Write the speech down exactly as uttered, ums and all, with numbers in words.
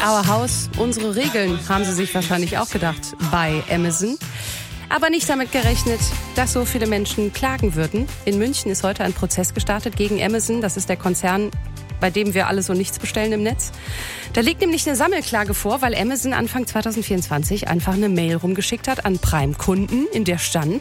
Our House, unsere Regeln, haben sie sich wahrscheinlich auch gedacht bei Amazon. Aber nicht damit gerechnet, dass so viele Menschen klagen würden. In München ist heute ein Prozess gestartet gegen Amazon. Das ist der Konzern, bei dem wir alle so nichts bestellen im Netz. Da liegt nämlich eine Sammelklage vor, weil Amazon Anfang zwanzig vierundzwanzig einfach eine Mail rumgeschickt hat an Prime-Kunden, in der stand: